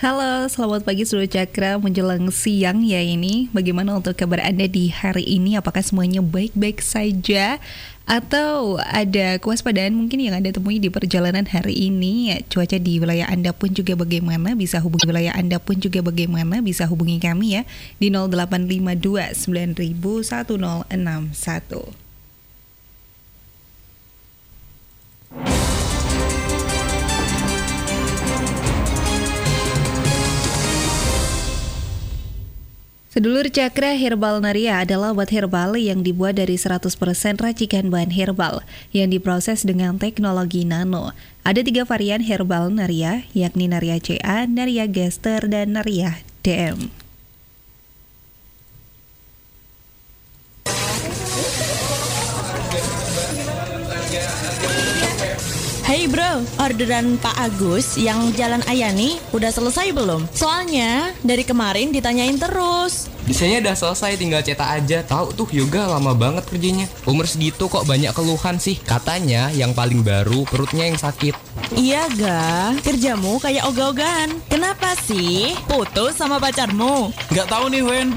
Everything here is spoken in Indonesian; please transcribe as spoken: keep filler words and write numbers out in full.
Halo, selamat pagi Seluruh Cakra menjelang siang ya ini. Bagaimana untuk kabar Anda di hari ini? Apakah semuanya baik-baik saja? Atau ada kewaspadaan mungkin yang Anda temui di perjalanan hari ini? Cuaca di wilayah Anda pun juga bagaimana? Bisa hubungi wilayah Anda pun juga bagaimana? Bisa hubungi kami ya di nol delapan lima dua sembilan nol satu nol enam satu. Sedulur Cakra, Herbal Naria adalah obat herbal yang dibuat dari seratus persen racikan bahan herbal yang diproses dengan teknologi nano. Ada tiga varian Herbal Naria, yakni Naria C A, Naria Gester, dan Naria D M. Hey bro, orderan Pak Agus yang Jalan Ayani udah selesai belum? Soalnya dari kemarin ditanyain terus. Desainnya udah selesai, tinggal cetak aja. Tahu tuh yoga lama banget kerjanya. Umur segitu kok banyak keluhan sih. Katanya yang paling baru perutnya yang sakit. Iya ga, kerjamu kayak ogah-ogahan. Kenapa sih? Putus sama pacarmu? Gak tahu nih Wen,